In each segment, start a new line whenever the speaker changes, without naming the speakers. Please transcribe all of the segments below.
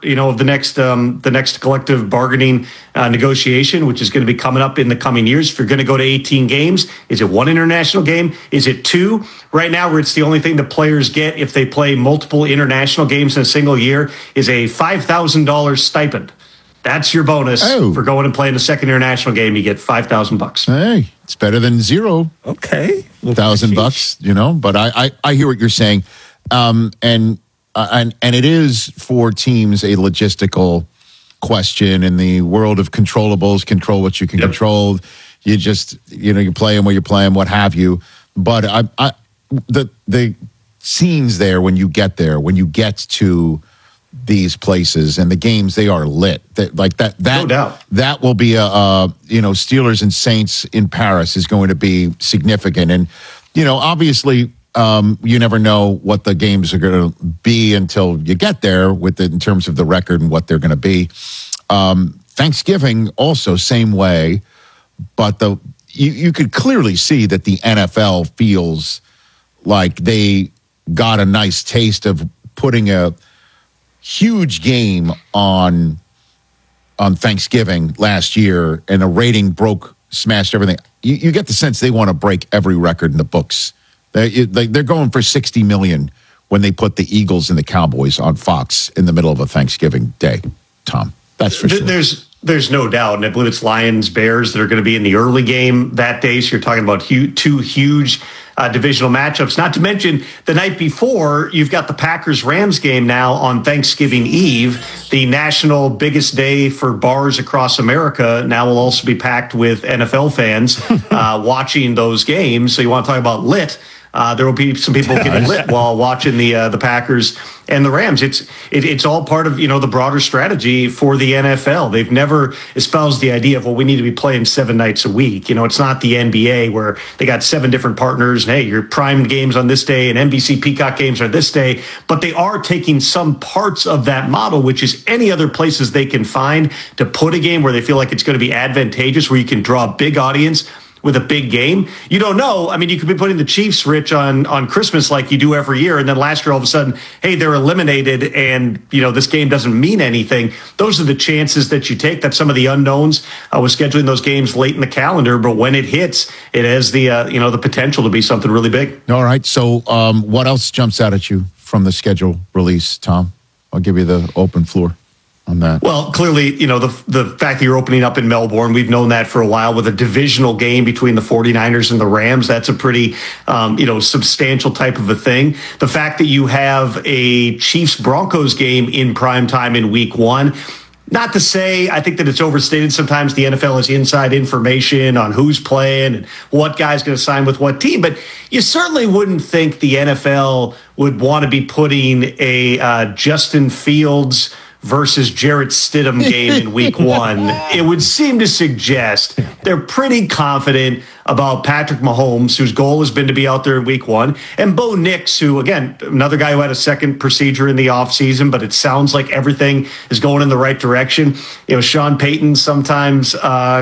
of the next collective bargaining negotiation, which is going to be coming up in the coming years. If you're going to go to 18 games, is it one international game? Is it two? Right now, where it's the only thing the players get if they play multiple international games in a single year is a $5,000 stipend. That's your bonus for going and playing a second international game. You get $5,000.
Hey, it's better than zero.
Okay,
$1,000. But I hear what you're saying, and it is for teams a logistical question in the world of controllables. Control what you can control. You just you play them where you play them, what have you. But the scenes there when you get to these places and the games, they are lit. That
no doubt.
That will be Steelers and Saints in Paris is going to be significant. And obviously you never know what the games are going to be until you get there in terms of the record and what they're going to be. Thanksgiving also same way, but you could clearly see that the NFL feels like they got a nice taste of putting a huge game on Thanksgiving last year, and a rating smashed everything. You get the sense they want to break every record in the books. They're going for 60 million when they put the Eagles and the Cowboys on Fox in the middle of a Thanksgiving day. Tom, that's for sure.
There's no doubt, and I believe it's Lions Bears that are going to be in the early game that day. So you're talking about two huge divisional matchups. Not to mention the night before, you've got the Packers-Rams game now on Thanksgiving Eve. The national biggest day for bars across America now will also be packed with NFL fans watching those games. So you want to talk about lit. There will be some people getting lit while watching the Packers and the Rams. It's all part of the broader strategy for the NFL. They've never espoused the idea of we need to be playing 7 nights a week. It's not the NBA where they got 7 different partners and hey, your prime games on this day and NBC Peacock games are this day. But they are taking some parts of that model, which is any other places they can find to put a game where they feel like it's going to be advantageous, where you can draw a big audience with a big game. You don't know. I mean, you could be putting the Chiefs, Rich, on Christmas like you do every year, and then last year all of a sudden, hey, they're eliminated, and this game doesn't mean anything. Those are the chances that you take. That's some of the unknowns with scheduling those games late in the calendar. But when it hits, it has the the potential to be something really big.
All right. So what else jumps out at you from the schedule release, Tom? I'll give you the open floor on that.
Well, clearly, the fact that you're opening up in Melbourne, we've known that for a while with a divisional game between the 49ers and the Rams. That's a pretty, substantial type of a thing. The fact that you have a Chiefs-Broncos game in prime time in week 1. Not to say, I think that it's overstated sometimes. The NFL has inside information on who's playing and what guy's going to sign with what team. But you certainly wouldn't think the NFL would want to be putting a Justin Fields versus Jarrett Stidham game in week 1. It would seem to suggest they're pretty confident about Patrick Mahomes, whose goal has been to be out there in week 1, and Bo Nix, who, again, another guy who had a second procedure in the offseason, but it sounds like everything is going in the right direction. Sean Payton sometimes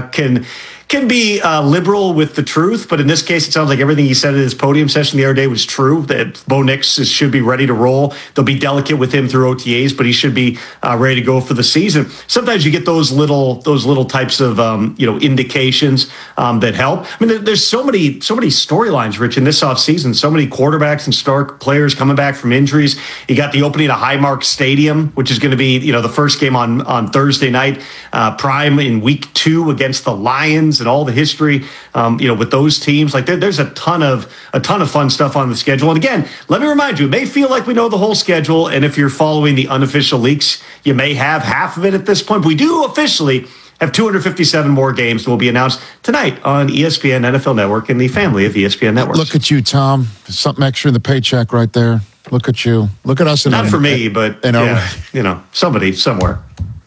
can be liberal with the truth, but in this case, it sounds like everything he said at his podium session the other day was true, that Bo Nix should be ready to roll. They'll be delicate with him through OTAs, but he should be ready to go for the season. Sometimes you get those little types of indications that help. I mean, there's so many storylines, Rich, in this offseason. So many quarterbacks and star players coming back from injuries. You got the opening of Highmark Stadium, which is going to be the first game on Thursday night, prime in week 2 against the Lions. And all the history, with those teams, like there's a ton of fun stuff on the schedule. And again, let me remind you, it may feel like we know the whole schedule, and if you're following the unofficial leaks, you may have half of it at this point. We do officially have 257 more games that will be announced tonight on ESPN NFL Network and the family of ESPN Networks.
Look at you, Tom. Something extra in the paycheck right there. Look at you. Look at us.
Not for me, but somebody somewhere.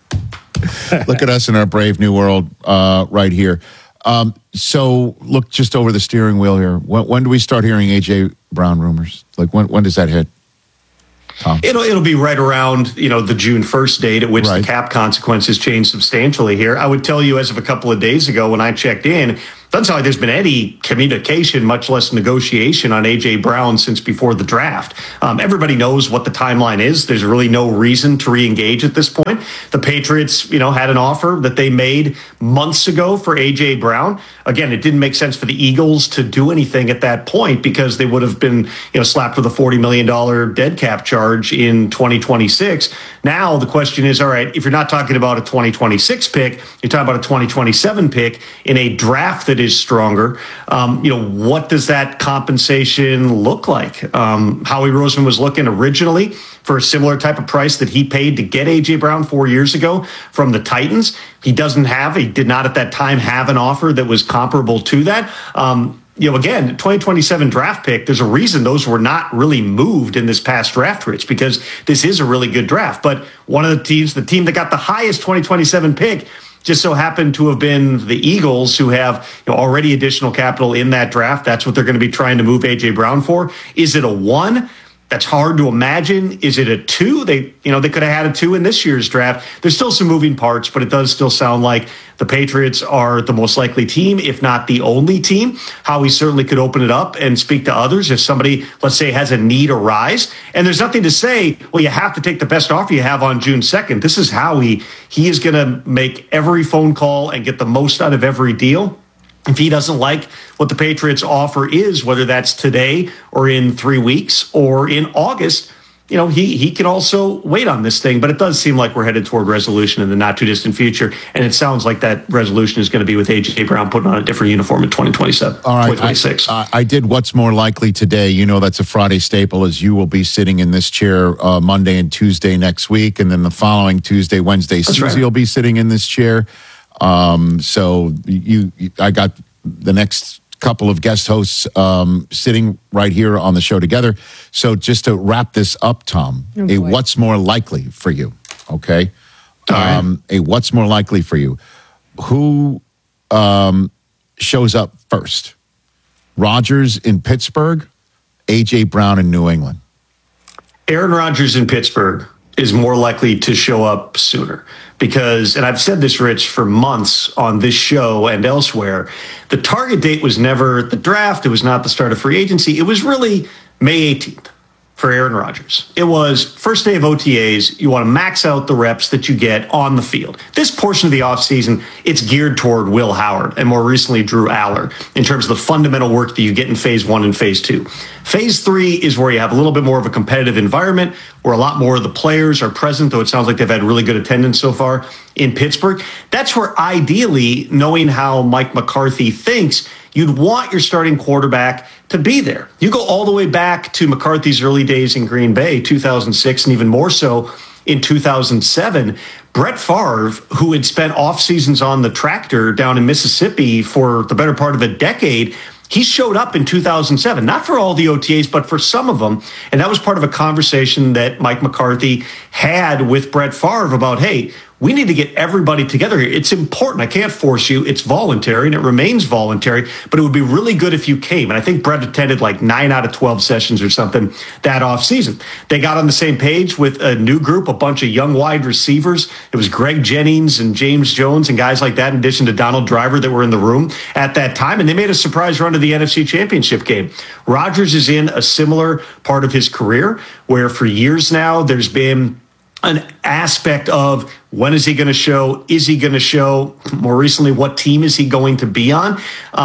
Look at us in our brave new world right here. So look just over the steering wheel here. When do we start hearing A.J. Brown rumors? Like when does that hit, Tom?
It'll be right around, the June 1st date at which the cap consequences change substantially here. I would tell you as of a couple of days ago when I checked in, doesn't sound like there's been any communication, much less negotiation on A.J. Brown since before the draft. Everybody knows what the timeline is. There's really no reason to re-engage at this point. The Patriots, had an offer that they made months ago for A.J. Brown. Again, it didn't make sense for the Eagles to do anything at that point because they would have been, slapped with a $40 million dead cap charge in 2026. Now the question is, all right, if you're not talking about a 2026 pick, you're talking about a 2027 pick in a draft that is stronger. What does that compensation look like? Howie Roseman was looking originally for a similar type of price that he paid to get A.J. Brown 4 years ago from the Titans. He did not at that time have an offer that was comparable to that. Again, 2027 draft pick, there's a reason those were not really moved in this past draft, Rich, because this is a really good draft. But one of the team that got the highest 2027 pick just so happened to have been the Eagles, who have already additional capital in that draft. That's what they're going to be trying to move A.J. Brown for. Is it a 1? That's hard to imagine. Is it a 2? They could have had a 2 in this year's draft. There's still some moving parts, but it does still sound like the Patriots are the most likely team, if not the only team. Howie certainly could open it up and speak to others if somebody, let's say, has a need arise. And there's nothing to say, well, you have to take the best offer you have on June 2nd. This is Howie. He is going to make every phone call and get the most out of every deal. If he doesn't like what the Patriots offer is, whether that's today or in 3 weeks or in August, he can also wait on this thing. But it does seem like we're headed toward resolution in the not too distant future. And it sounds like that resolution is going to be with A.J. Brown putting on a different uniform in 2027,
all right,
2026.
I did What's More Likely today. That's a Friday staple, as you will be sitting in this chair Monday and Tuesday next week. And then the following Tuesday, Wednesday, Susie will be sitting in this chair. So I got the next couple of guest hosts sitting right here on the show together. So just to wrap this up, Tom, what's more likely for you? Okay. A what's more likely for you? Who shows up first? Rodgers in Pittsburgh, A.J. Brown in New England?
Aaron Rodgers in Pittsburgh is more likely to show up sooner because, and I've said this, Rich, for months on this show and elsewhere, the target date was never the draft. It was not the start of free agency. It was really May 18th for Aaron Rodgers. It was first day of OTAs. You want to max out the reps that you get on the field. This portion of the offseason, it's geared toward Will Howard and more recently Drew Aller in terms of the fundamental work that you get in phase 1 and phase 2. Phase 3 is where you have a little bit more of a competitive environment where a lot more of the players are present, though it sounds like they've had really good attendance so far in Pittsburgh. That's where ideally, knowing how Mike McCarthy thinks, you'd want your starting quarterback to be there. You go all the way back to McCarthy's early days in Green Bay, 2006, and even more so in 2007. Brett Favre, who had spent off seasons on the tractor down in Mississippi for the better part of a decade, he showed up in 2007, not for all the OTAs, but for some of them. And that was part of a conversation that Mike McCarthy had with Brett Favre about, hey, we need to get everybody together here. It's important. I can't force you. It's voluntary, and it remains voluntary, but it would be really good if you came. And I think Brett attended like 9 out of 12 sessions or something that offseason. They got on the same page with a new group, a bunch of young wide receivers. It was Greg Jennings and James Jones and guys like that, in addition to Donald Driver, that were in the room at that time. And they made a surprise run to the NFC Championship game. Rodgers is in a similar part of his career where for years now there's been an aspect of when is he going to show? Is he going to show? More recently, what team is he going to be on?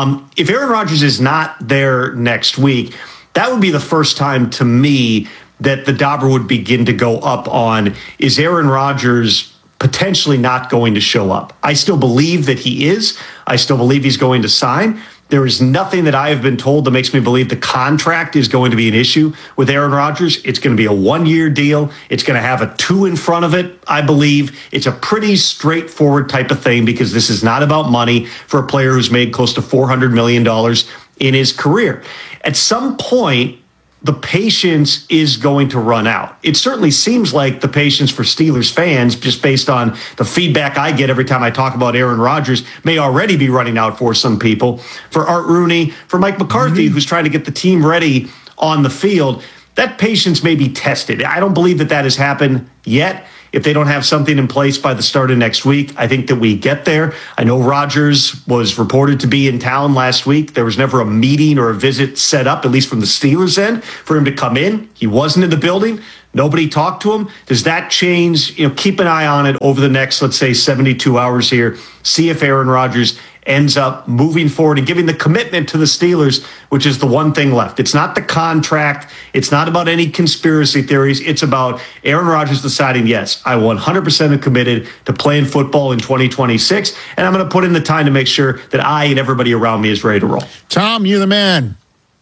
If Aaron Rodgers is not there next week, that would be the first time to me that the dauber would begin to go up on, is Aaron Rodgers potentially not going to show up? I still believe that he is. I still believe he's going to sign. There is nothing that I have been told that makes me believe the contract is going to be an issue with Aaron Rodgers. It's going to be a 1-year deal. It's going to have a 2 in front of it, I believe. It's a pretty straightforward type of thing because this is not about money for a player who's made close to $400 million in his career. At some point, the patience is going to run out. It certainly seems like the patience for Steelers fans, just based on the feedback I get every time I talk about Aaron Rodgers, may already be running out for some people. For Art Rooney, for Mike McCarthy, who's trying to get the team ready on the field, that patience may be tested. I don't believe that has happened yet. if they don't have something in place by the start of next week. I think that we get there. I know Rodgers was reported to be in town last week. There was never a meeting or a visit set up, at least from the Steelers' end, for him to come in. He wasn't in the building. Nobody talked to him. Does that change? Keep an eye on it over the next, let's say, 72 hours here. See if Aaron Rodgers ends up moving forward and giving the commitment to the Steelers, which is the one thing left. It's not the contract. It's not about any conspiracy theories. It's about Aaron Rodgers deciding, yes, I 100% am committed to playing football in 2026, and I'm going to put in the time to make sure that I and everybody around me is ready to roll.
Tom, you're the man.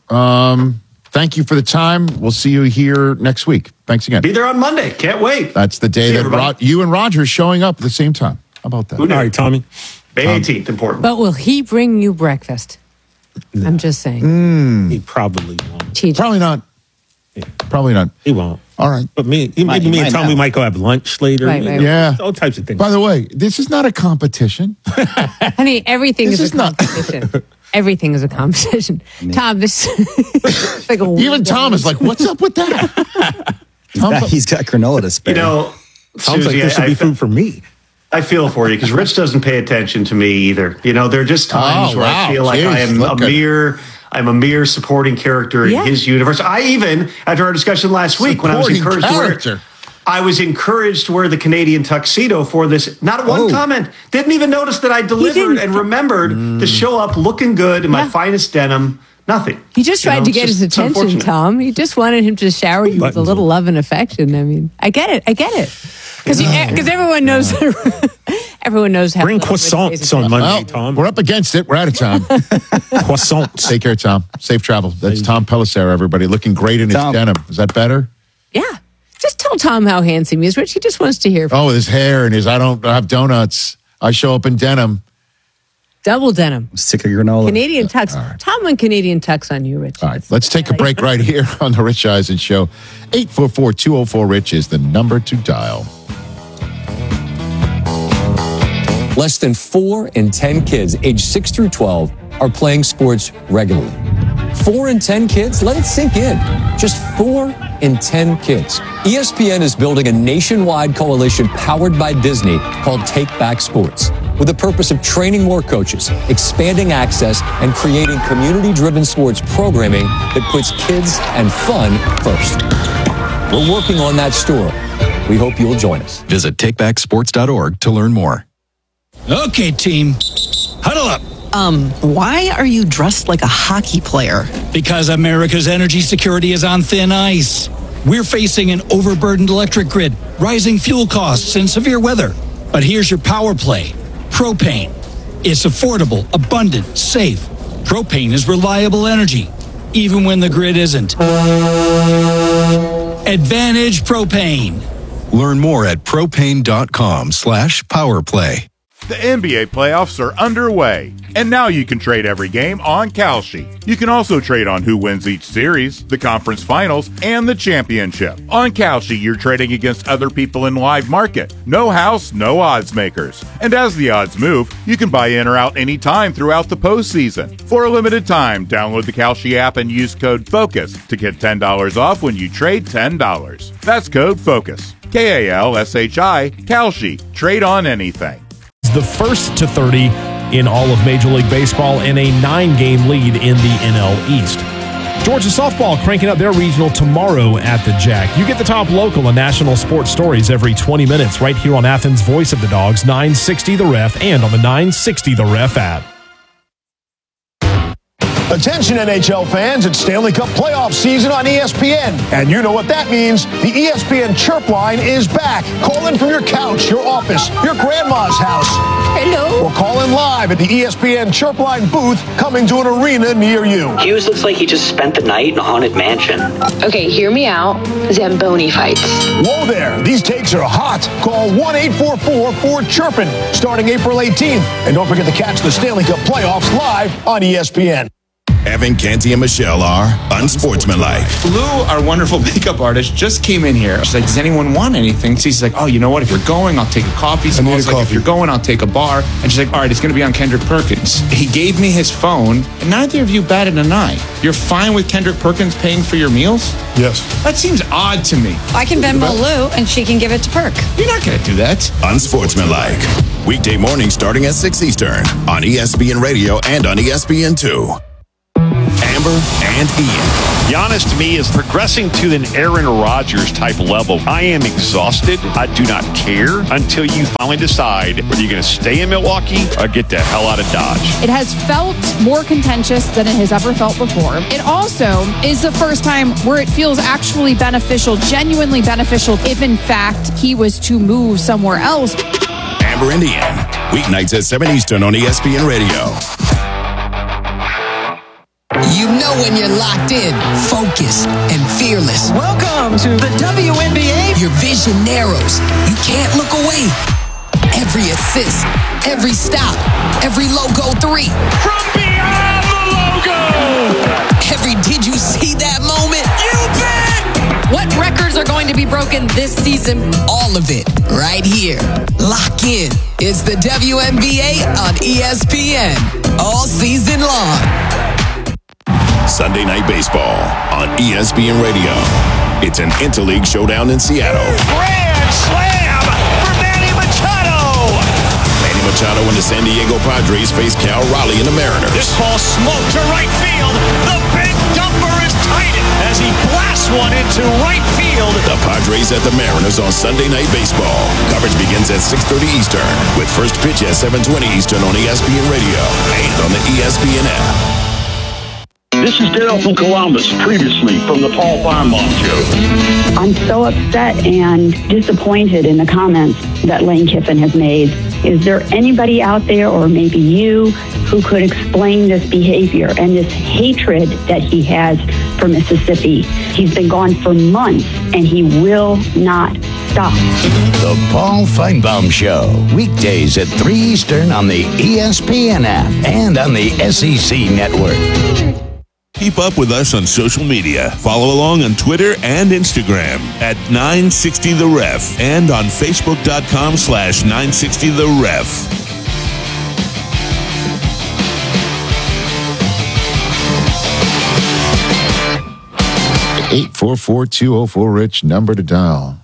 Thank you for the time. We'll see you here next week. Thanks again.
Be there on Monday. Can't wait.
That's the day that you and Rodgers showing up at the same time. How about that?
All right, Tommy.
May 18th, important.
But will he bring you breakfast? No. I'm just saying.
He probably won't.
TJ.
Probably not.
Yeah.
Probably not.
He won't.
All right.
But maybe me and Tommy might go have lunch later.
Right, right.
Yeah.
All types of things.
By the way, this is not a competition.
Honey, everything
This
is
is
a
not-
competition. Everything is a competition. Tom, this is like a
Even Tom is like, what's up with that?
He's got granola to spare.
Sounds like
Susie,
there should be food for me.
I feel for you because Rich doesn't pay attention to me either. There are just times where I feel like I am I'm a mere supporting character in his universe. I even, after our discussion last week, when I was encouraged to wear the Canadian tuxedo for this, not one comment. Didn't even notice that I delivered and remembered to show up looking good in my finest denim. Nothing.
He just tried to get his attention, Tom. He just wanted him to shower you with a little love and affection. I mean, I get it. Because everyone knows everyone knows how.
Bring croissants on Monday, Tom.
We're up against it. We're out of time.
Croissants.
Take care, Tom. Safe travel. That's Tom Pelissero, everybody. Looking great in his denim. Is that better?
Yeah. Just tell Tom how handsome he is, Rich. He just wants to hear from
his hair and his, I don't have donuts. I show up in denim.
Double denim.
Sick of granola.
Canadian tux. Right. Tom went Canadian tux on you, Rich.
All right. Let's take a break right here on the Rich Eisen Show. 844-204-RICH is the number to dial.
Less than 4 in 10 kids aged 6 through 12 are playing sports regularly. 4 in 10 kids? Let it sink in. Just 4 in 10 kids. ESPN is building a nationwide coalition powered by Disney called Take Back Sports, with the purpose of training more coaches, expanding access, and creating community-driven sports programming that puts kids and fun first. We're working on that story. We hope you'll join us.
Visit takebacksports.org to learn more.
Okay, team, huddle up.
Why are you dressed like a hockey player?
Because America's energy security is on thin ice. We're facing an overburdened electric grid, rising fuel costs, and severe weather. But here's your power play. Propane. It's affordable, abundant, safe. Propane is reliable energy, even when the grid isn't. Advantage Propane.
Learn more at propane.com/powerplay.
The NBA playoffs are underway, and now you can trade every game on Kalshi. You can also trade on who wins each series, the conference finals, and the championship. On Kalshi, you're trading against other people in live market. No house, no odds makers. And as the odds move, you can buy in or out anytime throughout the postseason. For a limited time, download the Kalshi app and use code FOCUS to get $10 off when you trade $10. That's code FOCUS. KALSHI, Kalshi. Trade on anything.
The first to 30 in all of Major League Baseball and a 9-game lead in the NL East. Georgia softball cranking up their regional tomorrow at the Jack. You get the top local and national sports stories every 20 minutes right here on Athens' Voice of the Dogs, 960 The Ref, and on the 960 The Ref app.
Attention NHL fans, it's Stanley Cup playoff season on ESPN. And you know what that means. The ESPN Chirp Line is back. Call in from your couch, your office, your grandma's house.
Hello.
Or call in live at the ESPN Chirp Line booth coming to an arena near you.
Hughes looks like he just spent the night in a haunted mansion.
Okay, hear me out. Zamboni fights.
Whoa there. These takes are hot. Call 1-844-4-CHIRPIN starting April 18th. And don't forget to catch the Stanley Cup playoffs live on ESPN.
Evan, Canty, and Michelle are unsportsmanlike.
Lou, our wonderful makeup artist, just came in here. She's like, does anyone want anything? So she's like, oh, you know what? If you're going, I'll take a coffee. So I was like, if you're going, I'll take a bar. And she's like, all right, it's going to be on Kendrick Perkins. He gave me his phone, and neither of you batted an eye. You're fine with Kendrick Perkins paying for your meals?
Yes.
That seems odd to me.
I can Venmo Lou, and she can give it to Perk.
You're not going to do that.
Unsportsmanlike. Weekday morning starting at 6 Eastern on ESPN Radio and on ESPN2. Amber and Ian.
Giannis, to me, is progressing to an Aaron Rodgers type level. I am exhausted. I do not care until you finally decide whether you're going to stay in Milwaukee or get the hell out of Dodge.
It has felt more contentious than it has ever felt before. It also is the first time where it feels actually beneficial, genuinely beneficial, if in fact he was to move somewhere else.
Amber and Ian. Weeknights at 7 Eastern on ESPN Radio.
You know when you're locked in, focused, and fearless.
Welcome to the WNBA.
Your vision narrows. You can't look away. Every assist, every stop, every logo 3.
From beyond the logo.
Every did you see that moment? You bet.
What records are going to be broken this season?
All of it right here. Lock in. It's the WNBA on ESPN. All season long.
Sunday Night Baseball on ESPN Radio. It's an interleague showdown in Seattle.
Grand slam for Manny Machado.
Manny Machado and the San Diego Padres face Cal Raleigh and the Mariners.
This ball smoked to right field. The big dumper is tight as he blasts one into right field.
The Padres at the Mariners on Sunday Night Baseball. Coverage begins at 6:30 Eastern with first pitch at 7:20 Eastern on ESPN Radio and on the ESPN app.
This is Daryl from Columbus, previously from the Paul Feinbaum Show.
I'm so upset and disappointed in the comments that Lane Kiffin has made. Is there anybody out there, or maybe you, who could explain this behavior and this hatred that he has for Mississippi? He's been gone for months, and he will not stop.
The Paul Feinbaum Show, weekdays at 3 Eastern on the ESPN app and on the SEC Network.
Keep up with us on social media. Follow along on Twitter and Instagram at 960TheRef and on Facebook.com/960TheRef.
$844-204-RICH, number to dial.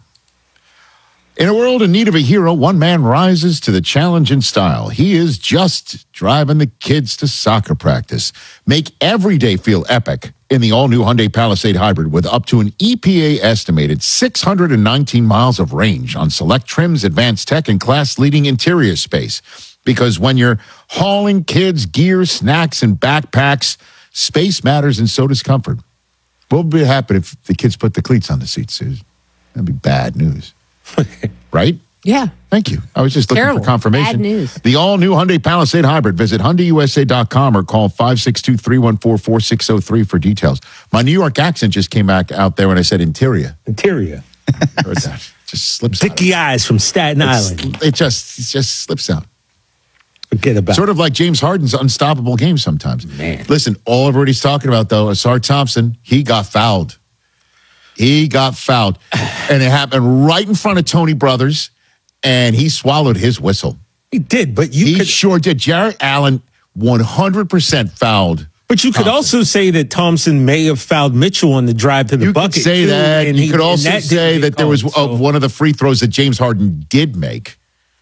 In a world in need of a hero, one man rises to the challenge in style. He is just driving the kids to soccer practice. Make every day feel epic in the all-new Hyundai Palisade Hybrid with up to an EPA-estimated 619 miles of range on select trims, advanced tech, and class-leading interior space. Because when you're hauling kids, gear, snacks, and backpacks, space matters and so does comfort. What would be happen if the kids put the cleats on the seats, Susan? That'd be bad news. Right?
Yeah.
Thank you. I was just looking
Terrible.
for confirmation.
Bad news.
The all-new Hyundai Palisade Hybrid. Visit HyundaiUSA.com or call 562-314-4603 for details. My New York accent just came back out there when I said interior.
Interior.
Heard that. Just slips
Dicky Eyes from Staten Island.
It just slips out.
Forget about
Sort of like James Harden's unstoppable game sometimes.
Man.
Listen, all everybody's talking about, though, Asar Thompson, he got fouled. He got fouled. And it happened right in front of Tony Brothers, and he swallowed his whistle.
He did, but
He sure did. Jarrett Allen 100% fouled.
But you could also say that Thompson may have fouled Mitchell on the drive to the bucket.
You could say
too,
that.
and
You could also say that there was
called,
one of the free throws that James Harden did make.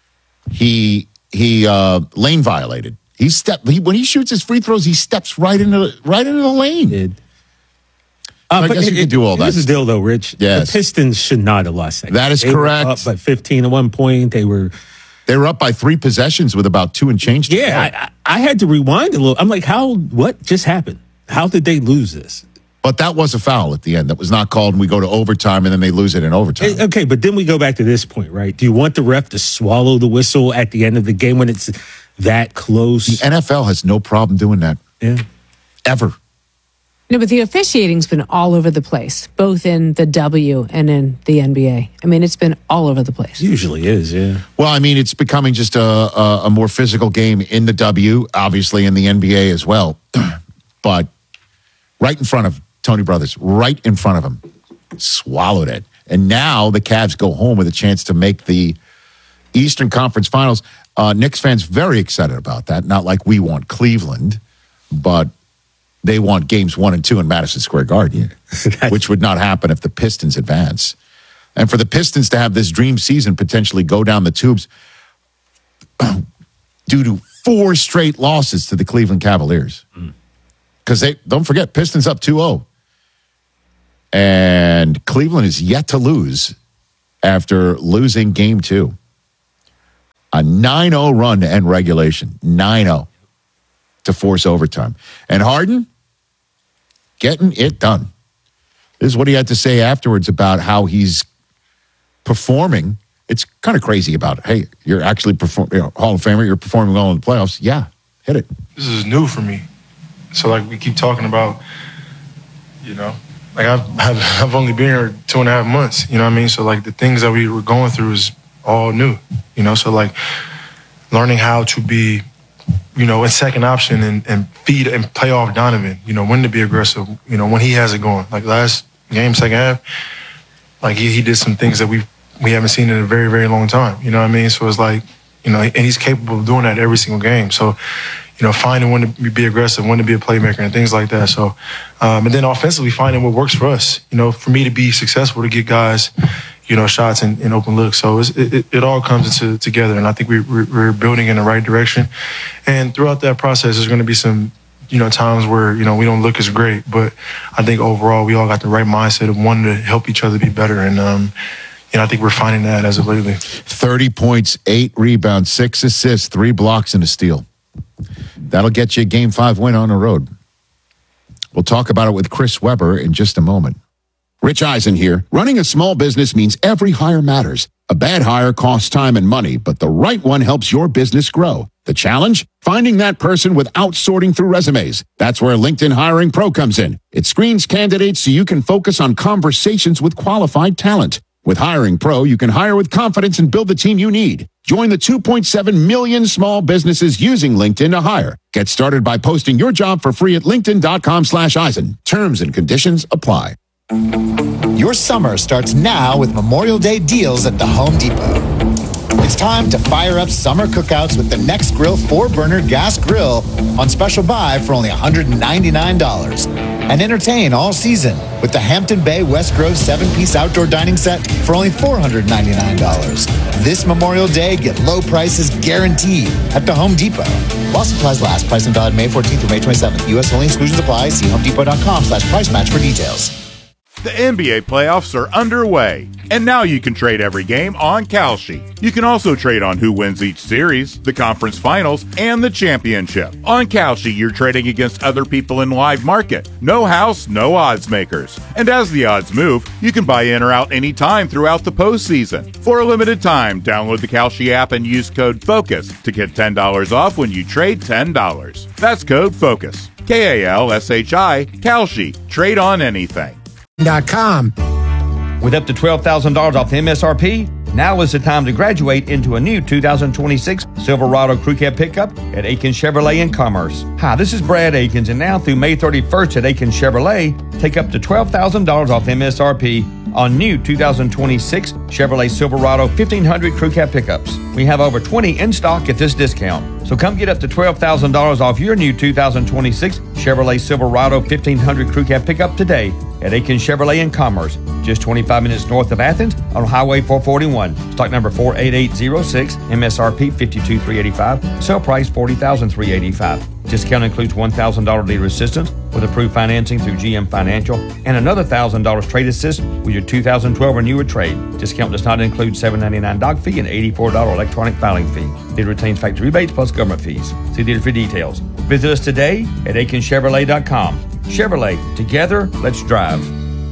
He lane violated. When he shoots his free throws, he steps right into the lane. I guess you can do all that.
Here's the deal, though, Rich.
Yes.
The Pistons should not have lost that.
That is correct.
Were up by 15 at one point. They were
up by 3 possessions with about 2 and change to go.
I had to rewind a little. I'm like, what just happened? How did they lose this?
But that was a foul at the end that was not called, and we go to overtime, and then they lose it in overtime.
Okay, but then we go back to this point, right? Do you want the ref to swallow the whistle at the end of the game when it's that close?
The NFL has no problem doing that.
Yeah.
Ever.
No, but the officiating's been all over the place, both in the W and in the NBA. I mean, it's been all over the place.
Usually is, yeah.
Well, I mean, it's becoming just a more physical game in the W, obviously in the NBA as well. But right in front of Tony Brothers, right in front of him. Swallowed it. And now the Cavs go home with a chance to make the Eastern Conference Finals. Knicks fans very excited about that. Not like we want Cleveland, but they want games 1 and 2 in Madison Square Garden, which would not happen if the Pistons advance. And for the Pistons to have this dream season potentially go down the tubes due to 4 straight losses to the Cleveland Cavaliers. Because don't forget, Pistons up 2-0. And Cleveland is yet to lose after losing game 2. A 9-0 run to end regulation. 9-0 to force overtime. And Harden, getting it done. This is what he had to say afterwards about how he's performing. It's kind of crazy about it. Hey, you're actually Hall of Famer. You're performing well in the playoffs. Yeah, hit it.
This is new for me. So, like, we keep talking about, like I've only been here 2.5 months. You know what I mean? So, like, the things that we were going through is all new. So, like, learning how to be, in second option and feed and play off Donovan. When to be aggressive. When he has it going. Like last game, second half, like he did some things that we haven't seen in a very, very long time. You know what I mean? So it's like, and he's capable of doing that every single game. So, finding when to be aggressive, when to be a playmaker and things like that. So, and then offensively finding what works for us. For me to be successful, to get guys, shots and open looks. So it all comes together. And I think we're building in the right direction. And throughout that process, there's going to be some, times where, we don't look as great. But I think overall, we all got the right mindset of wanting to help each other be better. And, I think we're finding that as of lately.
30 points, 8 rebounds, 6 assists, 3 blocks, and a steal. That'll get you a Game 5 win on the road. We'll talk about it with Chris Webber in just a moment. Rich Eisen here. Running a small business means every hire matters. A bad hire costs time and money, but the right one helps your business grow. The challenge? Finding that person without sorting through resumes. That's where LinkedIn Hiring Pro comes in. It screens candidates so you can focus on conversations with qualified talent. With Hiring Pro, you can hire with confidence and build the team you need. Join the 2.7 million small businesses using LinkedIn to hire. Get started by posting your job for free at linkedin.com/Eisen. Terms and conditions apply.
Your summer starts now with Memorial Day deals at the Home Depot. It's time to fire up summer cookouts with the Next Grill 4-burner gas grill on special buy for only $199. And entertain all season with the Hampton Bay West Grove 7-piece outdoor dining set for only $499. This Memorial Day, get low prices guaranteed at the Home Depot. While supplies last, price and valid May 14th through May 27th. U.S. only, exclusions apply. See homedepot.com/price match for details.
The NBA playoffs are underway, and now you can trade every game on Kalshi. You can also trade on who wins each series, the conference finals, and the championship. On Kalshi, you're trading against other people in live market. No house, no odds makers. And as the odds move, you can buy in or out anytime throughout the postseason. For a limited time, download the Kalshi app and use code FOCUS to get $10 off when you trade $10. That's code FOCUS. KALSHI, Kalshi. Trade on anything.
With up to $12,000 off the MSRP, now is the time to graduate into a new 2026 Silverado Crew Cab pickup at Aikens Chevrolet in Commerce. Hi, this is Brad Aikens, and now through May 31st at Aikens Chevrolet, take up to $12,000 off MSRP on new 2026 Chevrolet Silverado 1500 Crew Cab pickups. We have over 20 in stock at this discount. So come get up to $12,000 off your new 2026 Chevrolet Silverado 1500 Crew Cab pickup today at Aikens Chevrolet in Commerce, just 25 minutes north of Athens on Highway 441. Stock number 48806, MSRP $52,385, sale price $40,385. Discount includes $1,000 dealer assistance with approved financing through GM Financial and another $1,000 trade assist with your 2012 or newer trade. Discount does not include $7.99 doc fee and $84 electronic filing fee. Dealer retains factory rebates plus government fees. See dealer for details. Visit us today at AikenChevrolet.com. Chevrolet, together, let's drive.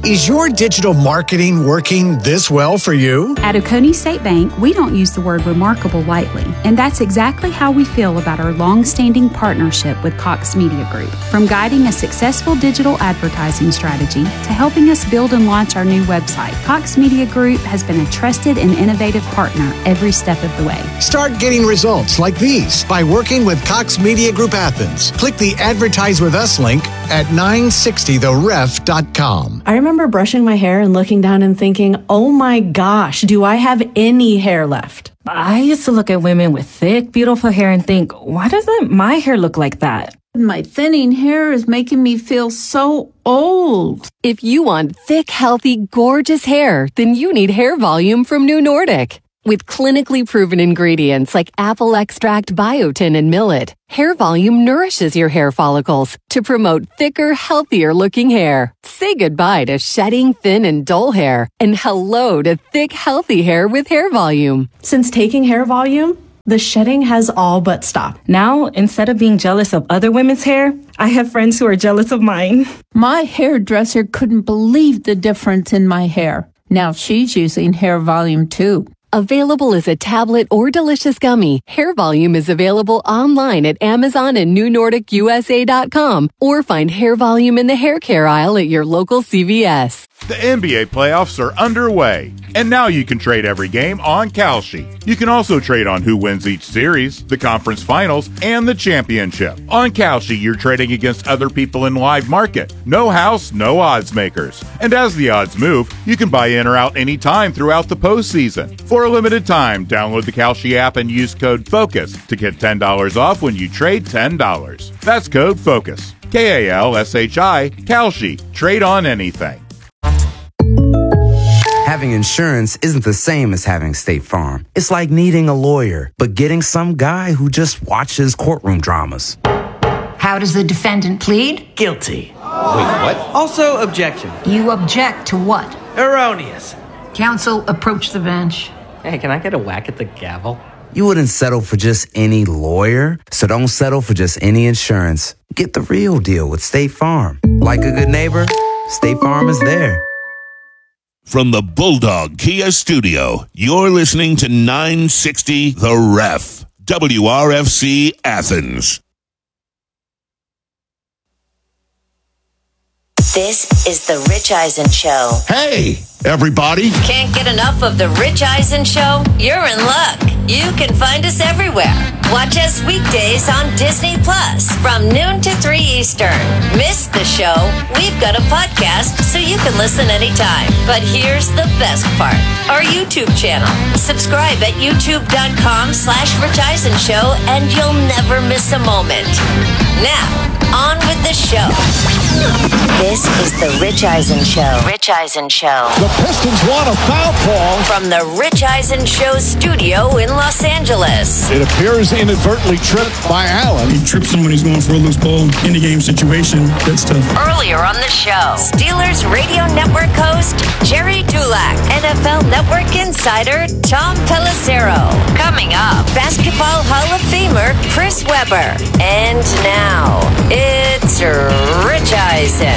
Is your digital marketing working this well for you?
At Oconee State Bank, we don't use the word remarkable lightly, and that's exactly how we feel about our long-standing partnership with Cox Media Group. From guiding a successful digital advertising strategy to helping us build and launch our new website, Cox Media Group has been a trusted and innovative partner every step of the way.
Start getting results like these by working with Cox Media Group Athens. Click the Advertise with Us link at 960theref.com.
I remember brushing my hair and looking down and thinking, oh my gosh, do I have any hair left?
I used to look at women with thick, beautiful hair and think, why doesn't my hair look like that?
My thinning hair is making me feel so old.
If you want thick, healthy, gorgeous hair, then you need Hair Volume from New Nordic. With clinically proven ingredients like apple extract, biotin, and millet, Hair Volume nourishes your hair follicles to promote thicker, healthier looking hair. Say goodbye to shedding, thin, and dull hair, and hello to thick, healthy hair with Hair Volume.
Since taking Hair Volume, the shedding has all but stopped.
Now, instead of being jealous of other women's hair, I have friends who are jealous of mine.
My hairdresser couldn't believe the difference in my hair. Now she's using Hair Volume too.
Available as a tablet or delicious gummy, Hair Volume is available online at Amazon and NewNordicUSA.com, or find Hair Volume in the hair care aisle at your local CVS.
The NBA playoffs are underway, and now you can trade every game on Kalshi. You can also trade on who wins each series, the conference finals, and the championship. On Kalshi, you're trading against other people in live market. No house, no odds makers. And as the odds move, you can buy in or out anytime throughout the postseason. For a limited time, download the Kalshi app and use code FOCUS to get $10 off when you trade $10. That's code FOCUS. Kalshi, Kalshi. Trade on anything.
Having insurance isn't the same as having State Farm. It's like needing a lawyer, but getting some guy who just watches courtroom dramas.
How does the defendant plead?
Guilty. Wait, what? Also, objection.
You object to what?
Erroneous.
Counsel, approach the bench.
Hey, can I get a whack at the gavel?
You wouldn't settle for just any lawyer, so don't settle for just any insurance. Get the real deal with State Farm. Like a good neighbor, State Farm is there.
From the Bulldog Kia Studio, you're listening to 960 The Ref, WRFC Athens.
This is The Rich Eisen Show.
Hey, everybody.
Can't get enough of The Rich Eisen Show? You're in luck. You can find us everywhere. Watch us weekdays on Disney Plus from noon to 3 Eastern. Miss the show? We've got a podcast so you can listen anytime. But here's the best part. Our YouTube channel. Subscribe at youtube.com/Rich Eisen Show and you'll never miss a moment. Now, on with the show. This is The Rich Eisen Show. Rich Eisen Show.
The Pistons want a foul call.
From the Rich Eisen Show studio in Los Angeles.
It appears inadvertently tripped by Allen.
He trips him when he's going for a loose ball in the game situation. That's tough.
Earlier on the show, Steelers Radio Network host Jerry Dulac, NFL Network insider Tom Pelissero. Coming up, Basketball Hall of Famer Chris Webber. And now, it's Rich Eisen.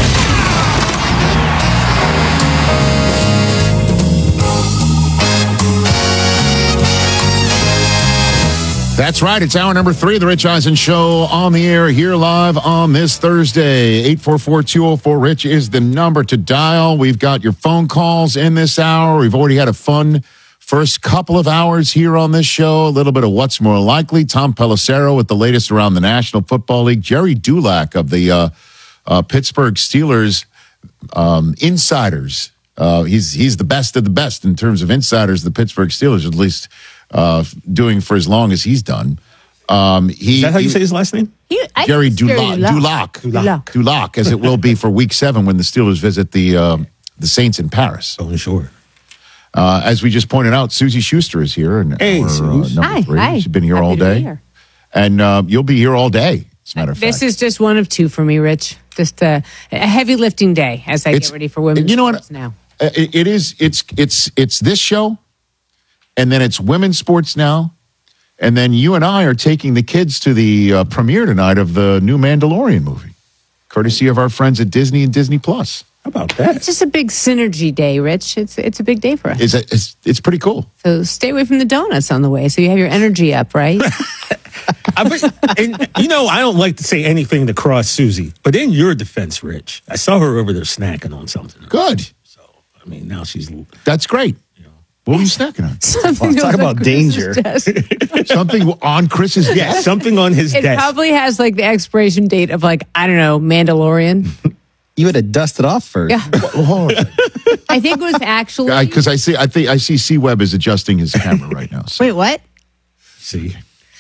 That's right. It's hour number 3 of the Rich Eisen Show on the air here live on this Thursday. 844-204-RICH is the number to dial. We've got your phone calls in this hour. We've already had a fun first couple of hours here on this show. A little bit of what's more likely. Tom Pelissero with the latest around the National Football League. Jerry Dulac of the Pittsburgh Steelers insiders. He's the best of the best in terms of insiders. The Pittsburgh Steelers, at least doing for as long as he's done.
Is that how you say his last name?
Jerry Dulac, as it will be for Week 7 when the Steelers visit the Saints in Paris.
Oh, sure.
As we just pointed out, Susie Schuster is here. And number 3.
Hi.
She's been here
Happy
all
to be
day.
here.
And you'll be here all day, as a matter of fact.
This is just one of 2 for me, Rich. Just a heavy lifting day as I get ready for women's sports now.
It is. It's this show, and then it's women's sports now, and then you and I are taking the kids to the premiere tonight of the new Mandalorian movie, courtesy of our friends at Disney and Disney Plus.
How about that?
It's just a big synergy day, Rich. It's a big day for us.
It's pretty cool.
So stay away from the donuts on the way, so you have your energy up, right?
And I don't like to say anything to cross Susie, but in your defense, Rich, I saw her over there snacking on something.
Good.
So, I mean, now she's...
That's great. What were you snacking on?
Something
talk about danger.
Something on Chris's desk.
Yeah, something on his
It
desk.
probably has like the expiration date of like, I don't know, Mandalorian.
You had to dust it off first.
Yeah. I think it was actually...
Because I see C-Web is adjusting his camera right now. So.
Wait, what?
See?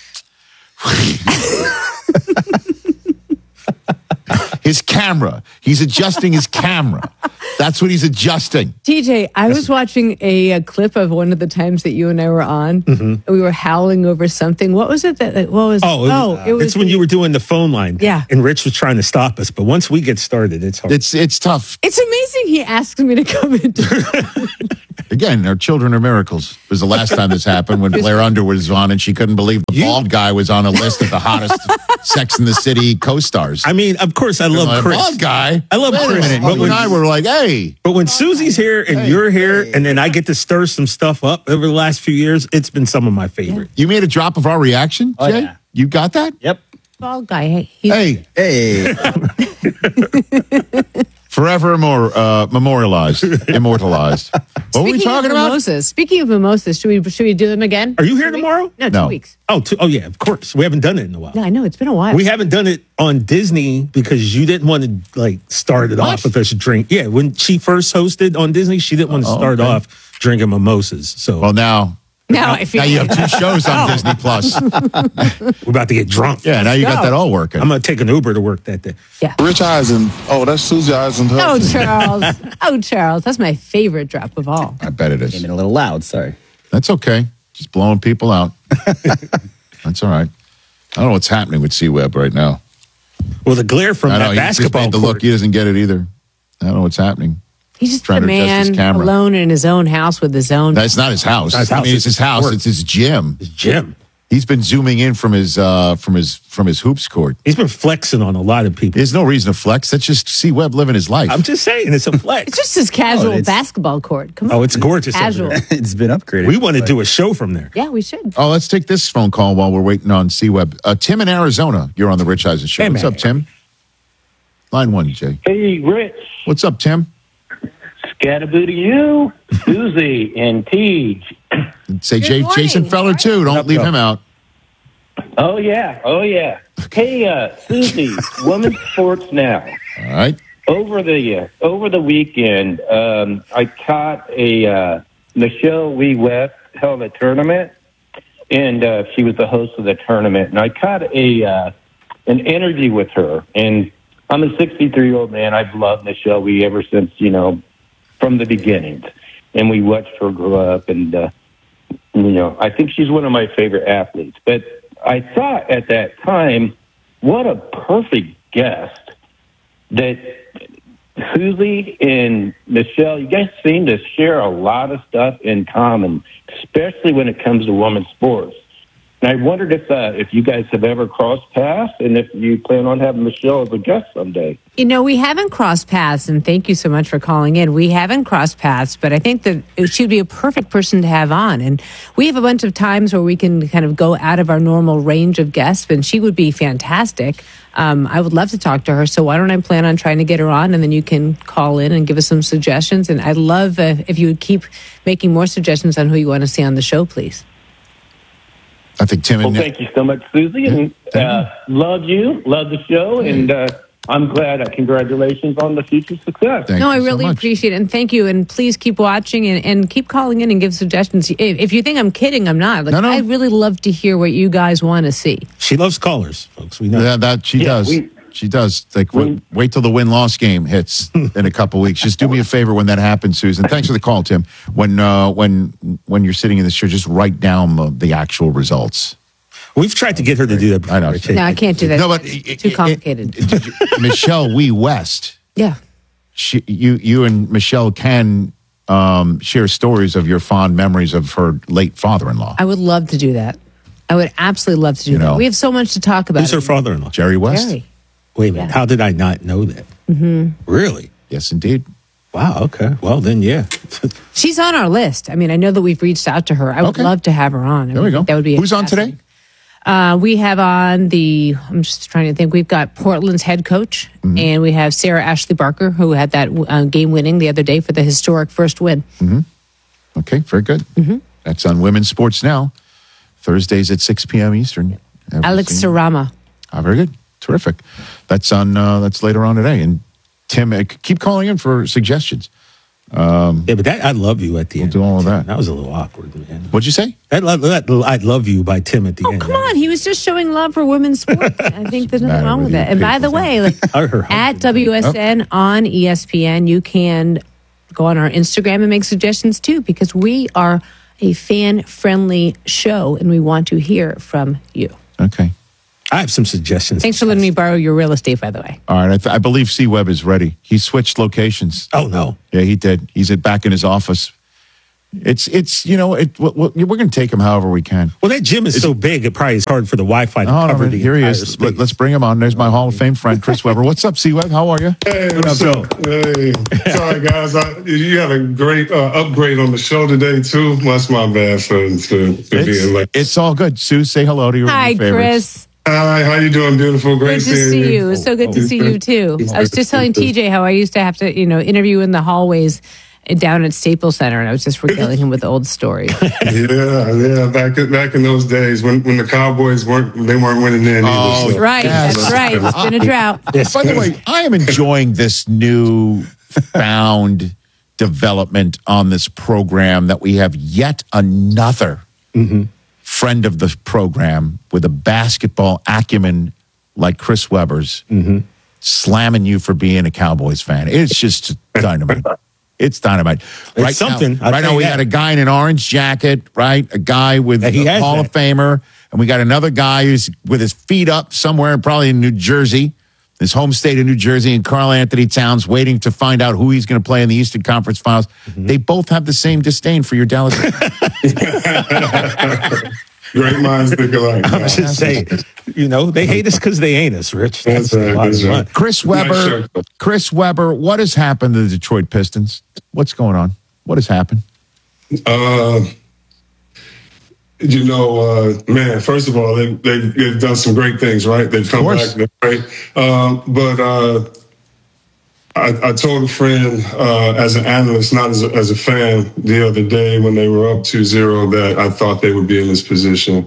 His camera. He's adjusting his camera. That's what he's adjusting.
TJ, I was watching a clip of one of the times that you and I were on. And we were howling over something. What was it? What was it? It was
it's when you were doing the phone line.
Yeah.
And Rich was trying to stop us. But once we get started, it's hard.
It's tough.
It's amazing he asks me to come into
Again, our children are miracles. It was the last time this happened when Blair Underwood was on and she couldn't believe the bald guy was on a list of the hottest Sex and the City co-stars.
I mean, of course, I love Chris.
Bald guy.
I love Chris.
But when I were like, hey.
But when Susie's here and you're here, and then I get to stir some stuff up over the last few years, it's been some of my favorite.
You made a drop of our reaction, Jay?
Yeah.
You got that?
Yep.
bald guy.
Hey. Forever memorialized, immortalized. What were we talking about?
Mimosas. Speaking of mimosas, should we do them again?
Are you here tomorrow?
No, 2 weeks.
Oh, yeah, of course. We haven't done it in a while.
Yeah, I know. It's been a while.
We haven't done it on Disney because you didn't want to start it off with us drink. Yeah, when she first hosted on Disney, she didn't want to start off drinking mimosas. So
now you have 2 shows on Disney Plus.
We're about to get drunk.
Yeah, now you got that all working.
I'm going to take an Uber to work that day.
Yeah.
Rich Eisen. Oh, that's Susie Eisen's husband.
Charles. That's my favorite drop of all.
I bet it is.
Came in a little loud. Sorry.
That's okay. Just blowing people out. That's all right. I don't know what's happening with C-Web right now.
Well, the glare from that basketball
the look, he doesn't get it either. I don't know what's happening.
He's just
trying
a
to adjust his
man
camera.
alone in his own house with his own.
That's not his house. I mean, it's his house. It's his gym.
His gym.
He's been zooming in from his hoops court.
He's been flexing on a lot of people.
There's no reason to flex. That's just C-Web living his life.
I'm just saying, it's a flex.
It's just his casual basketball court. Come on.
Oh, it's gorgeous.
Casual.
It's been upgraded.
We want to do a show from there.
Yeah, we should.
Oh, let's take this phone call while we're waiting on C-Web. Tim in Arizona, you're on the Rich Eisen Show.
Hey,
What's up, Tim? Line 1, Jay.
Hey, Rich.
What's up, Tim?
Scattaboo to you, Susie, and Tej.
Say Jason Feller, too. Don't leave him out.
Oh, yeah. Hey, Susie, women's sports now.
All right.
Over the weekend, I caught Michelle Lee West held a tournament, and she was the host of the tournament. And I caught an interview with her, and I'm a 63-year-old man. I've loved Michelle Lee ever since, from the beginnings. And we watched her grow up, and, I think she's one of my favorite athletes. But I thought at that time, what a perfect guest that Susie and Michelle, you guys seem to share a lot of stuff in common, especially when it comes to women's sports. And I wondered if you guys have ever crossed paths and if you plan on having Michelle as a guest someday.
We haven't crossed paths, and thank you so much for calling in. We haven't crossed paths, but I think that she'd be a perfect person to have on. And we have a bunch of times where we can kind of go out of our normal range of guests, and she would be fantastic. I would love to talk to her, so why don't I plan on trying to get her on, and then you can call in and give us some suggestions. And I'd love if you would keep making more suggestions on who you want to see on the show, please.
I think Tim.
Well, thank you so much, Susie, and love you, love the show, and I'm glad. Congratulations on the future success.
I really appreciate it, and thank you. And please keep watching and keep calling in and give suggestions. If you think I'm kidding, I'm not. No. I really love to hear what you guys want to see.
She loves callers, folks. We know.
Yeah, that she does. She does. Wait till the win-loss game hits in a couple weeks. Just do me a favor when that happens, Susan. Thanks for the call, Tim. When you're sitting in the show, just write down the actual results.
We've tried to get her to do that before.
I know.
No, I can't do that.
No, but
too complicated.
Michelle Wee West.
Yeah.
You and Michelle can share stories of your fond memories of her late father-in-law.
I would love to do that. I would absolutely love to do that. We have so much to talk about.
Who's her father-in-law?
Jerry West.
Jerry.
Wait a minute. How did I not know that?
Mm-hmm.
Really?
Yes, indeed.
Wow. Okay. Well, then, yeah.
She's on our list. I mean, I know that we've reached out to her. I would love to have her on.
There we go.
That would be
Who's on today?
We have on I'm just trying to think. We've got Portland's head coach, and we have Sarah Ashley Barker, who had that game winning the other day for the historic first win.
Okay, very good. That's on Women's Sports Now, Thursdays at 6 p.m. Eastern.
Alex Sarama.
Very good. Terrific. That's on. That's later on today. And Tim, keep calling in for suggestions.
Yeah, but that "I Love You" at the end.
We'll do all of that.
That was a little awkward, man.
What'd you say?
That "I Love You" by Tim at the end.
Come on, he was just showing love for women's sports. I think there's nothing wrong with it. And by the way, at WSN on ESPN, you can go on our Instagram and make suggestions too, because we are a fan-friendly show and we want to hear from you.
Okay.
I have some suggestions.
Thanks for letting me borrow your real estate, by the way.
All right. I believe C. Webb is ready. He switched locations.
Oh, no.
Yeah, he did. He's back in his office. We're going to take him however we can.
Well, that gym is so big, it probably is hard for the Wi-Fi to cover the
here he
entire
is.
space.
Let's bring him on. There's my Hall of Fame friend, Chris Webber. What's up, C. Webb? How are you?
Hey, what's up? Hey, sorry guys, you had a great upgrade on the show today too. That's my bad for being like.
It's all good. Sue, say hello to your
Hi,
favorites.
Chris.
Hi, how you doing, beautiful? Great
Good to see you. So good to see you too. I was just telling TJ how I used to have to, interview in the hallways down at Staples Center, and I was just regaling him with old stories.
Yeah. Back in those days when the Cowboys weren't winning then.
Oh,
either, so.
Right, that's right. It's been a drought.
By the way, I am enjoying this new found development on this program that we have yet another friend of the program with a basketball acumen like Chris Webber's slamming you for being a Cowboys fan. It's just dynamite. It's dynamite.
It's something.
Right now, we got a guy in an orange jacket, right? A guy with a Hall of Famer. And we got another guy who's with his feet up somewhere, probably in New Jersey, his home state of New Jersey, and Karl Anthony Towns waiting to find out who he's going to play in the Eastern Conference Finals. They both have the same disdain for your Dallas.
Great minds think alike.
I'm just saying, they hate us because they ain't us, Rich. That's a lot of fun.
Chris Webber, what has happened to the Detroit Pistons? What's going on? What has happened?
Man, first of all, they've done some great things, right? They've come back, they're great. I told a friend as an analyst, not as a fan, the other day when they were up 2-0 that I thought they would be in this position.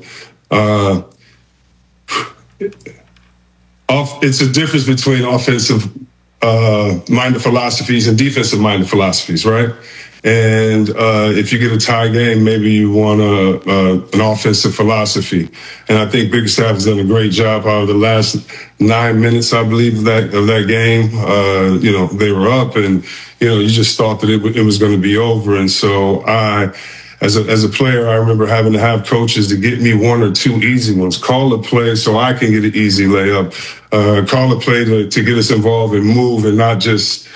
It's a difference between offensive-minded philosophies and defensive-minded philosophies, right? And if you get a tie game, maybe you want an offensive philosophy. And I think Bickerstaff has done a great job out of the last 9 minutes, I believe, of that game. They were up, and you just thought that it was going to be over. And so as a player, I remember having to have coaches to get me one or two easy ones. Call a play so I can get an easy layup. Call a play to get us involved and move, and not just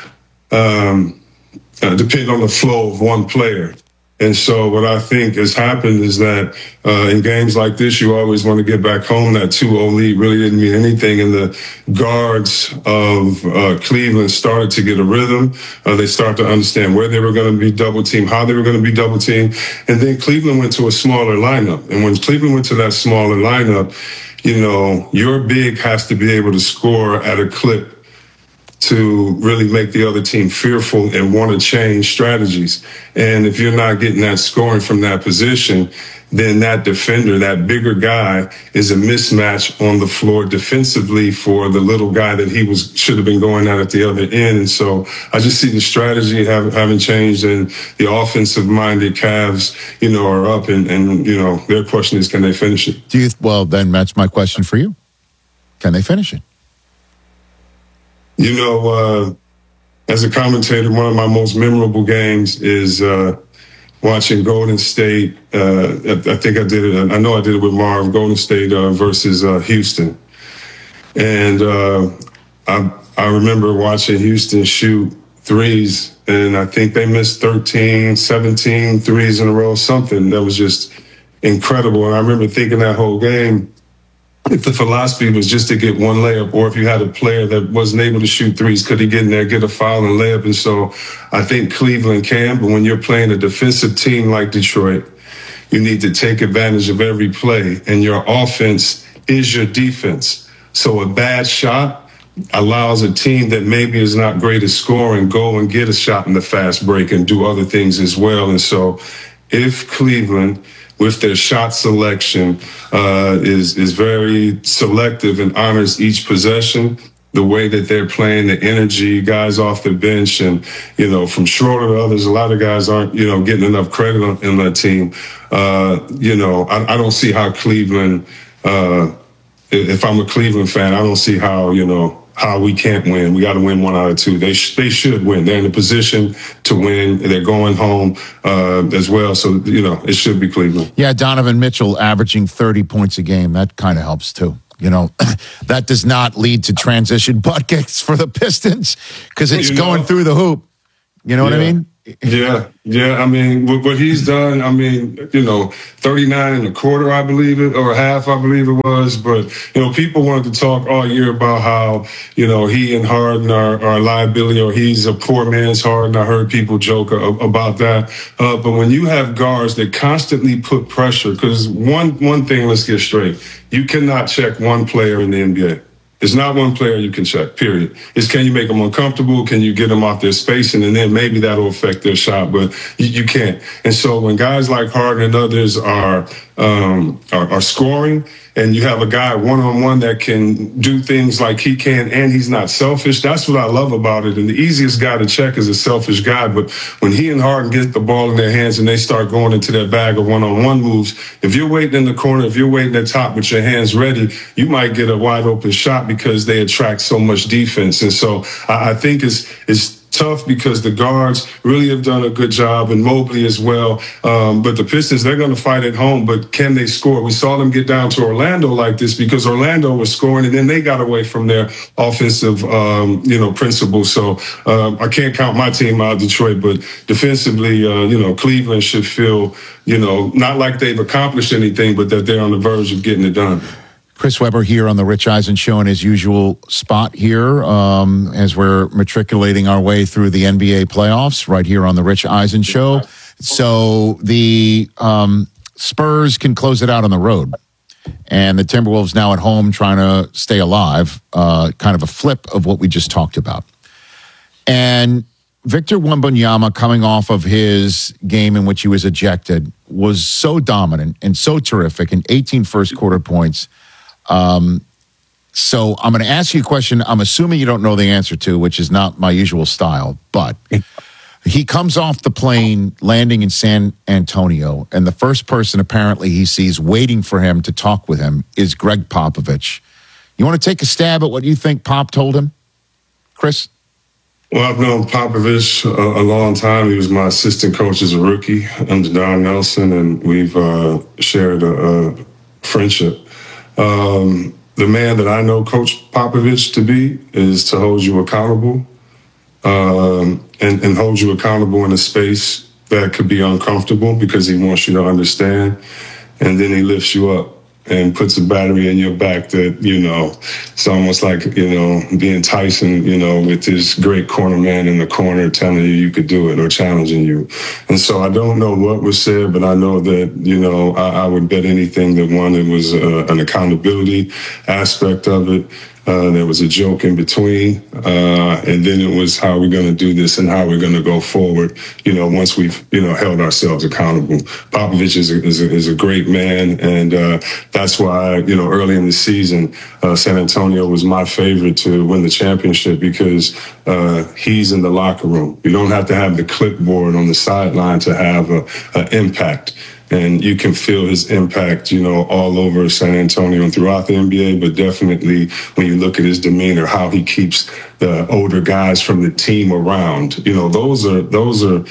depend on the flow of one player. And so what I think has happened is that in games like this, you always want to get back home. That 2-0 lead really didn't mean anything. And the guards of Cleveland started to get a rhythm. They started to understand where they were going to be double teamed, how they were going to be double teamed. And then Cleveland went to a smaller lineup. And when Cleveland went to that smaller lineup, your big has to be able to score at a clip to really make the other team fearful and want to change strategies. And if you're not getting that scoring from that position, then that defender, that bigger guy, is a mismatch on the floor defensively for the little guy that he should have been going at the other end. And so I just see the strategy haven't changed, and the offensive-minded Cavs, are up, and their question is, can they finish it?
Well, then that's my question for you. Can they finish it?
As a commentator, one of my most memorable games is watching Golden State. I think I did it. I know I did it with Marv. Golden State versus Houston, and I remember watching Houston shoot threes, and I think they missed 13, 17 threes in a row. Something that was just incredible. And I remember thinking that whole game, if the philosophy was just to get one layup, or if you had a player that wasn't able to shoot threes, could he get in there, get a foul and layup? And so I think Cleveland can, but when you're playing a defensive team like Detroit, you need to take advantage of every play, and your offense is your defense. So a bad shot allows a team that maybe is not great at scoring go and get a shot in the fast break and do other things as well. And so if Cleveland, with their shot selection, is very selective and honors each possession, the way that they're playing, the energy, guys off the bench, and, from Schroeder to others, a lot of guys aren't, getting enough credit in that team. I don't see how Cleveland, if I'm a Cleveland fan, I don't see how we can't win. We got to win 1 out of 2. They should win. They're in a position to win. They're going home as well. So, it should be Cleveland.
Yeah, Donovan Mitchell averaging 30 points a game. That kind of helps too. That does not lead to transition buckets for the Pistons because it's going through the hoop. You know what I mean?
Yeah. I mean, what he's done, 39 and a quarter, I believe it, or a half, I believe it was. But, people wanted to talk all year about how, he and Harden are a liability, or he's a poor man's Harden. I heard people joke about that. But when you have guards that constantly put pressure, because one thing, let's get straight, you cannot check one player in the NBA. It's not one player you can check, period. It's can you make them uncomfortable? Can you get them off their spacing? And then maybe that'll affect their shot, but you can't. And so when guys like Harden and others are scoring, and you have a guy one-on-one that can do things like he can, and he's not selfish, that's what I love about it. And the easiest guy to check is a selfish guy. But when he and Harden get the ball in their hands and they start going into their bag of one-on-one moves, if you're waiting in the corner, if you're waiting at top with your hands ready, you might get a wide-open shot because they attract so much defense. And so I think it's tough because the guards really have done a good job, and Mobley as well. But the Pistons, they're going to fight at home, but can they score? We saw them get down to Orlando like this because Orlando was scoring, and then they got away from their offensive, principles. So I can't count my team out, Detroit, but defensively, Cleveland should feel, not like they've accomplished anything, but that they're on the verge of getting it done.
Chris Webber here on the Rich Eisen Show in his usual spot here as we're matriculating our way through the NBA playoffs right here on the Rich Eisen Show. So the Spurs can close it out on the road, and the Timberwolves now at home trying to stay alive, kind of a flip of what we just talked about. And Victor Wembanyama, coming off of his game in which he was ejected, was so dominant and so terrific, and 18 first quarter points. So I'm going to ask you a question I'm assuming you don't know the answer to, which is not my usual style, but he comes off the plane landing in San Antonio, and the first person apparently he sees waiting for him to talk with him is Greg Popovich. You want to take a stab at what you think Pop told him, Chris?
Well, I've known Popovich a long time. He was my assistant coach as a rookie under Don Nelson, and we've shared a friendship. The man that I know Coach Popovich to be is to hold you accountable and hold you accountable in a space that could be uncomfortable because he wants you to understand. And then he lifts you up and puts a battery in your back that, it's almost like, being Tyson, with this great corner man in the corner telling you could do it or challenging you. And so I don't know what was said, but I know that, I would bet anything that one, it was an accountability aspect of it. There was a joke in between, and then it was how we're going to do this and how we're going to go forward, once we've, held ourselves accountable. Popovich is a great man, and that's why, early in the season, San Antonio was my favorite to win the championship because he's in the locker room. You don't have to have the clipboard on the sideline to have an impact. And you can feel his impact, all over San Antonio and throughout the NBA, but definitely when you look at his demeanor, how he keeps the older guys from the team around, those are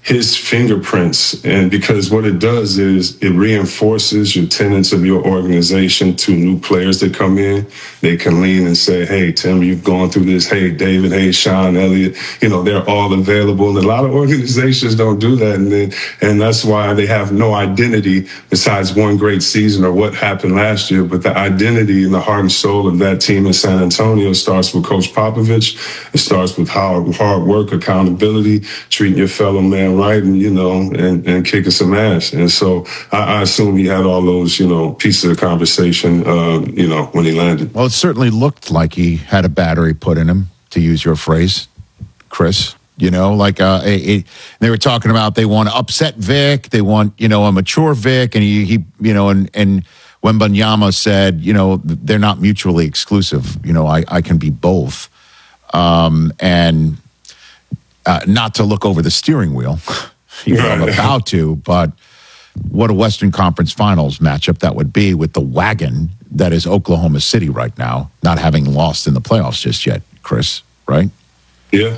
his fingerprints. And because what it does is it reinforces your tenets of your organization to new players that come in. They can lean and say, hey, Tim, you've gone through this. Hey, David, hey, Sean, Elliott, they're all available. And a lot of organizations don't do that. And that's why they have no identity besides one great season or what happened last year. But the identity and the heart and soul of that team in San Antonio starts with Coach Popovich. It starts with hard work, accountability, treating your fellow man right, and kicking some ass. And so I assume he had all those, pieces of conversation, when he landed.
Well, it certainly looked like he had a battery put in him, to use your phrase, Chris. They were talking about they want to upset Vic, they want, a mature Vic, and he and Wembanyama said, they're not mutually exclusive. I can be both. And not to look over the steering wheel, even though I'm about to, but what a Western Conference Finals matchup that would be with the wagon that is Oklahoma City right now, not having lost in the playoffs just yet, Chris, right?
Yeah.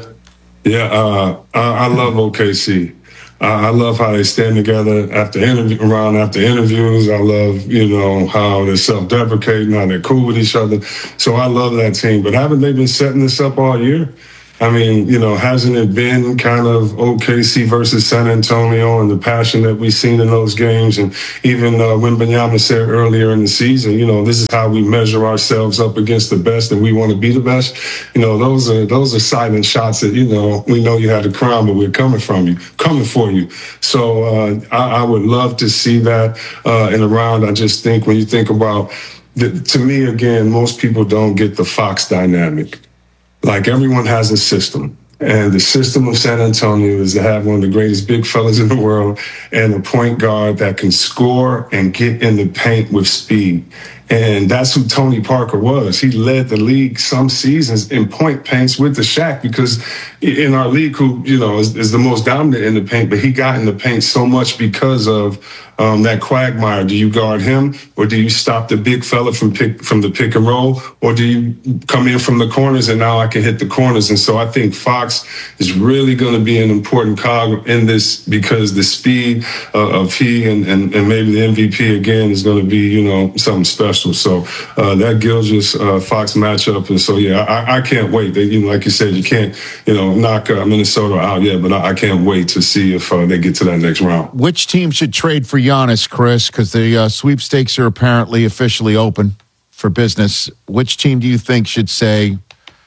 I love OKC. I love how they stand together after interviews. I love, how they're self-deprecating, how they're cool with each other. So I love that team. But haven't they been setting this up all year? I mean, hasn't it been kind of OKC versus San Antonio and the passion that we've seen in those games? And even Wembanyama said earlier in the season, this is how we measure ourselves up against the best, and we want to be the best. Those are silent shots that, we know you had the crown, but we're coming for you. So I would love to see that in a round. I just think when you think about, to me, again, most people don't get the Fox dynamic. Like, everyone has a system, and the system of San Antonio is to have one of the greatest big fellas in the world and a point guard that can score and get in the paint with speed. And that's who Tony Parker was. He led the league some seasons in point paints with the Shaq, because in our league, who, is the most dominant in the paint, but he got in the paint so much because of that quagmire. Do you guard him, or do you stop the big fella from the pick and roll, or do you come in from the corners and now I can hit the corners? And so I think Fox is really going to be an important cog in this, because the speed of he and maybe the MVP again is going to be, something special. So that Gilgeous-Fox matchup. And so, I can't wait. Like you said, you can't, knock Minnesota out yet, but I can't wait to see if they get to that next round.
Which team should trade for Giannis, Chris? Because the sweepstakes are apparently officially open for business. Which team do you think should say,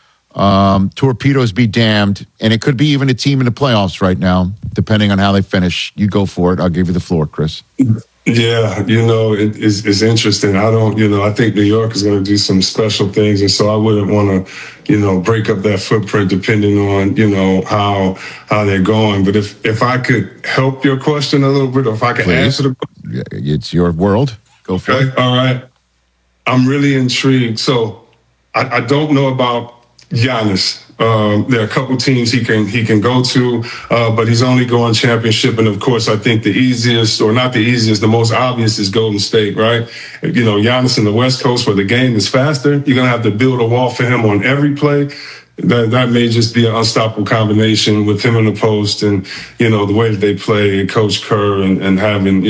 torpedoes be damned? And it could be even a team in the playoffs right now, depending on how they finish. You go for it. I'll give you the floor, Chris.
Yeah, it's interesting. I think New York is going to do some special things. And so I wouldn't want to, break up that footprint depending on, how they're going. But if I could help your question a little bit, or if I could answer the question.
It's your world. Go for it.
All right. I'm really intrigued. So I don't know about Giannis. There are a couple teams he can go to, but he's only going championship. And of course, I think the easiest, or not the easiest, the most obvious is Golden State, right? Giannis in the West Coast, where the game is faster, you're going to have to build a wall for him on every play. That may just be an unstoppable combination with him in the post, and the way that they play, Coach Kerr, and having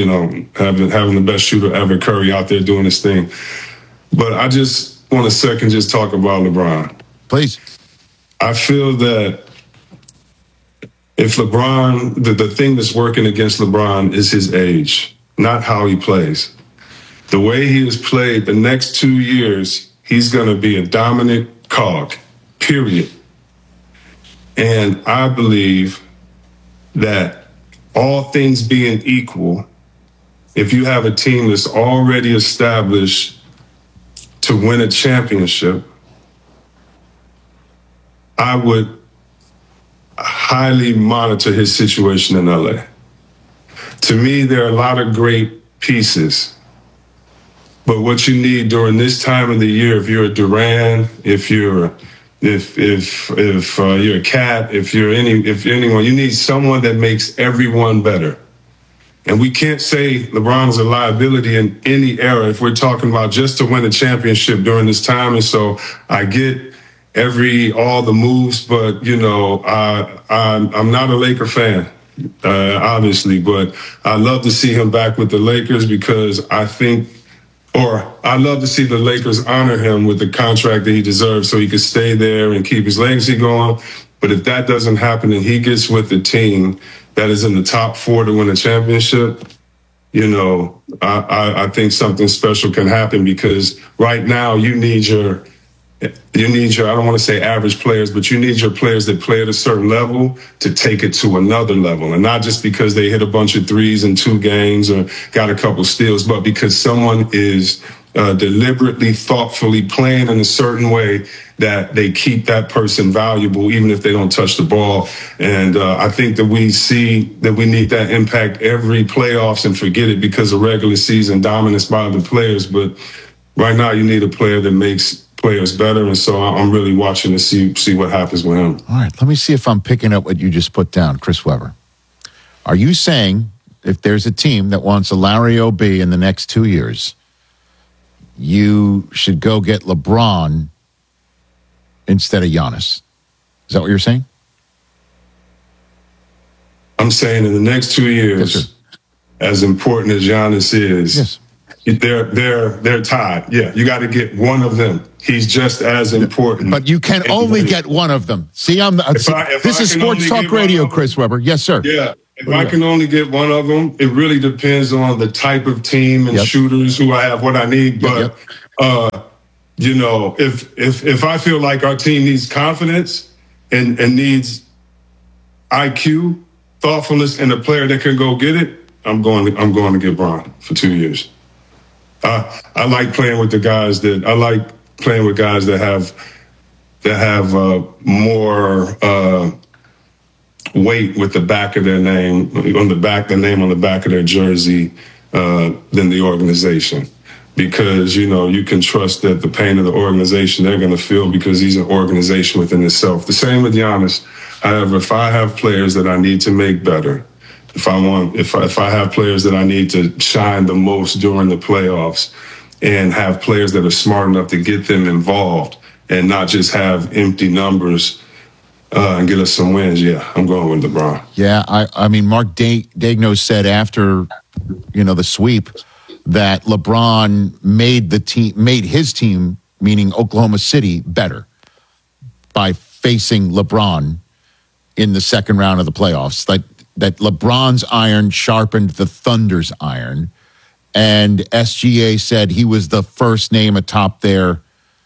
the best shooter ever, Curry, out there doing his thing. But I just want a second just talk about LeBron.
Please.
I feel that if LeBron, the thing that's working against LeBron is his age, not how he plays. The way he has played the next 2 years, he's going to be a dominant cog, period. And I believe that all things being equal, if you have a team that's already established to win a championship, I would highly monitor his situation in LA. To me, there are a lot of great pieces, but what you need during this time of the year, if you're a Durant, if you're a Cat, if anyone, you need someone that makes everyone better. And we can't say LeBron is a liability in any era if we're talking about just to win a championship during this time. And so I get all the moves, but I'm not a Laker fan. obviously. But I'd love to see him back with the Lakers because I'd love to see the Lakers honor him with the contract that he deserves so he could stay there and keep his legacy going. But if that doesn't happen and he gets with the team that is in the top 4 to win a championship, I think something special can happen because right now you need your, I don't want to say average players, but you need your players that play at a certain level to take it to another level. And not just because they hit a bunch of threes in 2 games or got a couple steals, but because someone is deliberately, thoughtfully playing in a certain way that they keep that person valuable, even if they don't touch the ball. And I think that we see that we need that impact every playoffs and forget it because of regular season dominance by the players. But right now you need a player that makes players better, and so I'm really watching to see what happens with him.
All right, let me see if I'm picking up what you just put down, Chris Webber. Are you saying if there's a team that wants a Larry O.B. in the next 2 years, you should go get LeBron instead of Giannis? Is that what you're saying?
I'm saying in the next 2 years, yes, as important as Giannis is,
yes,
they're tied. Yeah, you got to get one of them. He's just as important.
But you can only get one of them. See, this is Sports Talk Radio, Chris Webber. Yes, sir.
Yeah, if I can only get one of them, it really depends on the type of team and shooters who I have, what I need. But if I feel like our team needs confidence and needs IQ, thoughtfulness, and a player that can go get it, I'm going to get Bron for 2 years. I like playing with guys that have more weight with the back of their name on the back of their jersey than the organization, because you can trust that the pain of the organization they're going to feel because he's an organization within itself. The same with Giannis. However, if I have players that I need to make better, if I have players that I need to shine the most during the playoffs and have players that are smart enough to get them involved and not just have empty numbers and get us some wins, I'm going with LeBron.
Yeah, I mean, Mark Daigneault said after, the sweep that LeBron made his team, meaning Oklahoma City, better by facing LeBron in the second round of the playoffs. That LeBron's iron sharpened the Thunder's iron, and SGA said he was the first name atop their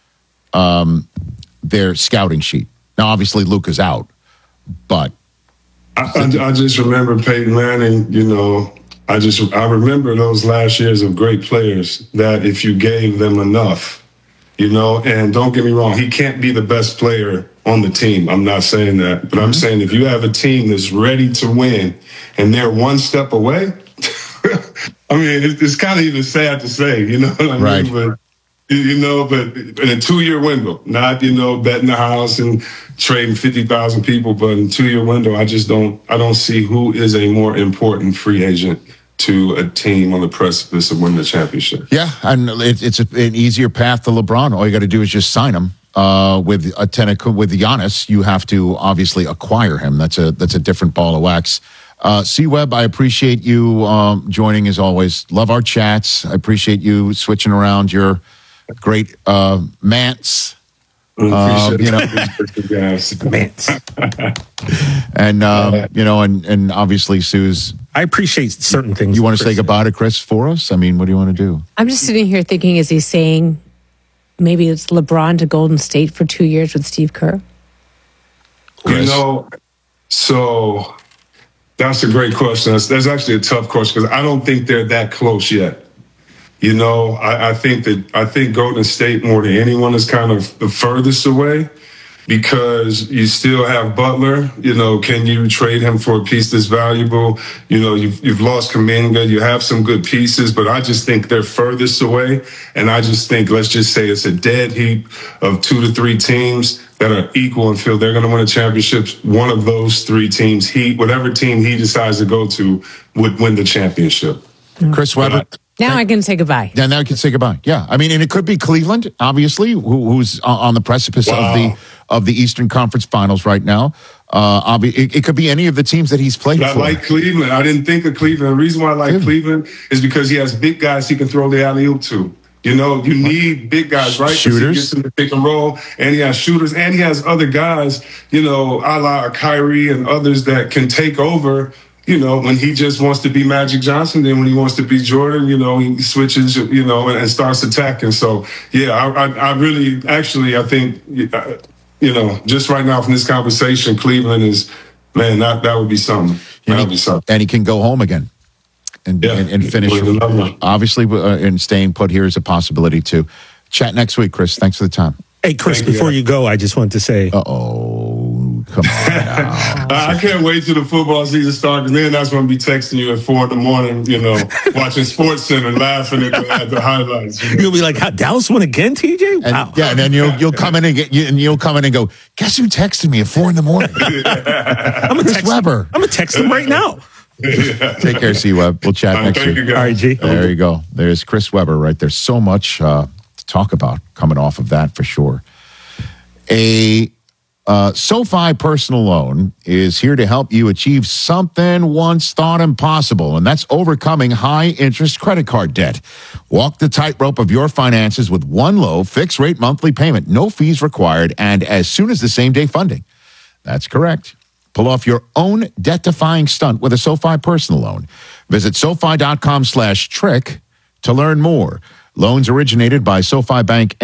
scouting sheet. Now, obviously, Luka's out, but
I just remember Peyton Manning. I remember those last years of great players that if you gave them enough, and don't get me wrong, he can't be the best player on the team. I'm not saying that, but I'm saying if you have a team that's ready to win and they're one step away, I mean, it's kind of even sad to say, what I mean? But, but in a 2-year window, not, betting the house and trading 50,000 people, but in a 2-year window, I don't see who is a more important free agent to a team on the precipice of winning the championship.
Yeah, and it's an easier path to LeBron. All you got to do is just sign him. With Giannis, you have to obviously acquire him. That's a different ball of wax. C-Web, I appreciate you joining as always. Love our chats. I appreciate you switching around your great Mance.
Mance.
And and obviously Sue's.
I appreciate certain things.
You want to say goodbye to Chris for us? I mean, what do you want to do?
I'm just sitting here thinking, is he saying maybe it's LeBron to Golden State for 2 years with Steve Kerr?
Chris? So that's a great question. That's actually a tough question because I don't think they're that close yet. I think Golden State more than anyone is kind of the furthest away because you still have Butler. Can you trade him for a piece that's valuable? You've lost Kuminga. You have some good pieces, but I just think they're furthest away. And I just think, let's just say it's a dead heap of 2 to 3 teams that are equal and feel they're going to win a championship. One of those 3 teams, whatever team he decides to go to, would win the championship.
Chris Webber.
Now I can say goodbye.
Yeah, now I can say goodbye. Yeah, I mean, and it could be Cleveland, obviously, who's on the precipice of the Eastern Conference Finals right now. It could be any of the teams that he's played
I
for.
like Cleveland. I didn't think of Cleveland. The reason why I like Cleveland is because he has big guys he can throw the alley-oop to. You know, you need big guys, right?
Shooters.
He gets in the pick and roll, and he has shooters, and he has other guys, you know, a la Kyrie and others that can take over, you know, when he just wants to be Magic Johnson. Then when he wants to be Jordan, you know, he switches, you know, and starts attacking. So, yeah, I really, actually, I think, you know, just right now from this conversation, Cleveland is, man, that would be something. That would be something.
And he can go home again. And finish. Obviously, and staying put here is a possibility too. Chat next week, Chris. Thanks for the time.
Hey, Chris, before you go, I just want to say...
come on now.
I can't wait till the football season starts, and then that's when I'll be texting you at 4 a.m, you know, watching Sports Center, laughing at the highlights. You know?
You'll be like, how, Dallas won again, TJ? Wow.
And then you'll come in and go, guess who texted me at 4 a.m?
I'm gonna text Weber. I'm gonna text him right now.
Take care, C-Web. We'll chat next week.
All right, G.
There you go. There's Chris Weber right there. So much to talk about coming off of that for sure. A SoFi personal loan is here to help you achieve something once thought impossible, and that's overcoming high-interest credit card debt. Walk the tightrope of your finances with one low, fixed-rate monthly payment, no fees required, and as soon as the same-day funding. That's correct. Pull off your own debt-defying stunt with a SoFi personal loan. Visit SoFi.com/trick to learn more. Loans originated by SoFi Bank